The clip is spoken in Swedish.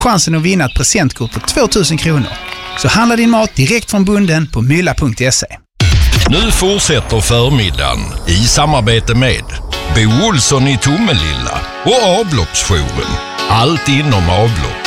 chansen att vinna ett presentkort på 2000 kronor. Så handla din mat direkt från bonden på mylla.se. Nu fortsätter förmiddagen i samarbete med Bo Olsson i Tomelilla och Avloppsjouren. Allt inom avlopp.